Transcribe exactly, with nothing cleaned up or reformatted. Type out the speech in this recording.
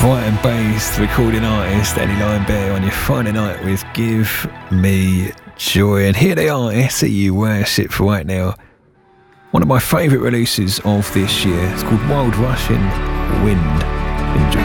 Brighton based recording artist Eddie Linebear on your Friday night with Give Me Joy. And here they are, S E U Worship right now. One of my favourite releases of this year. It's called Wild Russian Wind. Enjoy.